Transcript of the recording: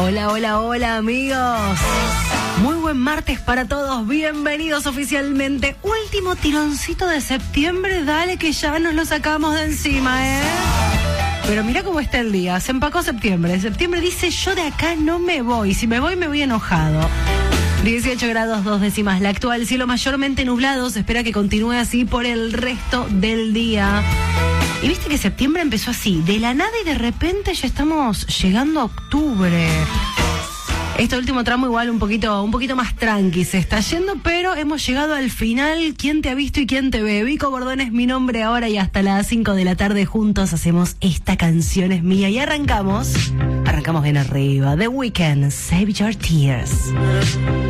Hola, hola, hola amigos. Muy buen martes para todos, bienvenidos oficialmente. Último tironcito de septiembre, dale que ya nos lo sacamos de encima, ¿eh? Pero mira cómo está el día, se empacó septiembre. Septiembre dice, yo de acá no me voy, si me voy enojado. 18 grados 2 décimas la actual, cielo mayormente nublado, se espera que continúe así por el resto del día. Y viste que septiembre empezó así, de la nada y de repente ya estamos llegando a octubre. Este último tramo igual un poquito más tranqui se está yendo, pero hemos llegado al final. ¿Quién te ha visto y quién te ve? Vico Bordón es mi nombre ahora y hasta las 5 de la tarde juntos hacemos Esta Canción Es Mía. Y arrancamos bien arriba. The Weeknd, Save Your Tears.